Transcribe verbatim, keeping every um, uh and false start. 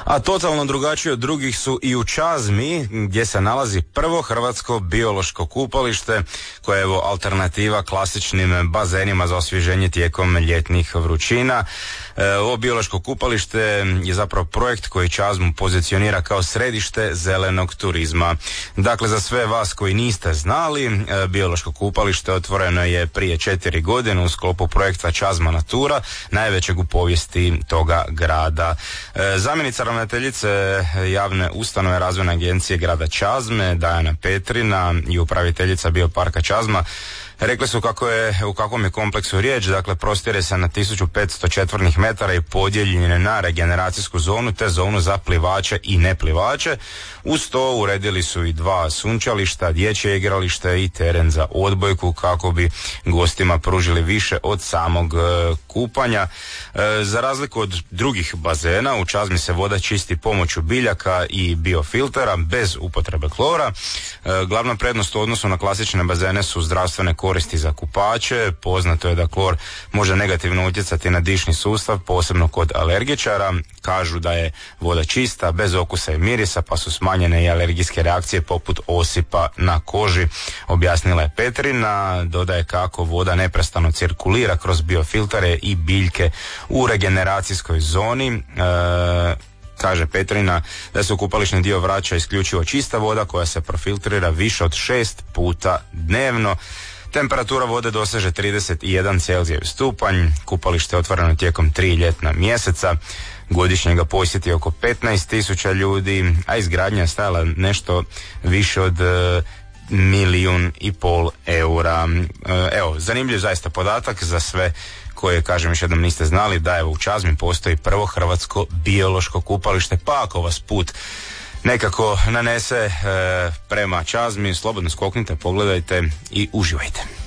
A totalno drugačije od drugih su i u Čazmi, gdje se nalazi prvo hrvatsko biološko kupalište, koje je evo alternativa klasičnim bazenima za osvježenje tijekom ljetnih vrućina. E, ovo biološko kupalište je zapravo projekt koji Čazmu pozicionira kao središte zelenog turizma. Dakle, za sve vas koji niste znali, e, biološko kupalište otvoreno je prije četiri godine u sklopu projekta Čazma Natura, najvećeg u povijesti toga grada. E, zamjenica ravnateljice javne ustanove Razvojne agencije grada Čazme, Dajana Petrina, i upraviteljica Bioparka Čazma rekli su kako je, u kakvom je kompleksu riječ. Dakle, prostire se na tisuću petsto četvornih metara i podijeljene na regeneracijsku zonu te zonu za plivače i neplivače. Uz to uredili su i dva sunčališta, dječje igralište i teren za odbojku kako bi gostima pružili više od samog e, kupanja. E, za razliku od drugih bazena, u Čazmi se voda čisti pomoću biljaka i biofiltera bez upotrebe klora. E, glavna prednost u odnosu na klasične bazene su zdravstvene koristi za kupače. Poznato je da klor može negativno utjecati na dišni sustav, posebno kod alergičara. Kažu da je voda čista, bez okusa i mirisa, pa su smanjene i alergijske reakcije poput osipa na koži, objasnila je Petrina. Dodaje kako voda neprestano cirkulira kroz biofiltere i biljke u regeneracijskoj zoni. E, Kaže Petrina da se u kupališni dio vraća isključivo čista voda koja se profiltrira više od šest puta dnevno. Temperatura vode doseže trideset jedan Celzijevski stupanj. Kupalište je otvoreno tijekom tri ljetna mjeseca. Godišnje ga posjeti oko petnaest tisuća ljudi, a izgradnja je stajala nešto više od e, milijun i pol eura. E, evo, zanimljiv zaista podatak za sve koje, kažem još jednom, niste znali, da evo u Čazmi postoji prvo hrvatsko biološko kupalište, pa ako vas put nekako nanese e, prema Čazmi, slobodno skoknite, pogledajte i uživajte.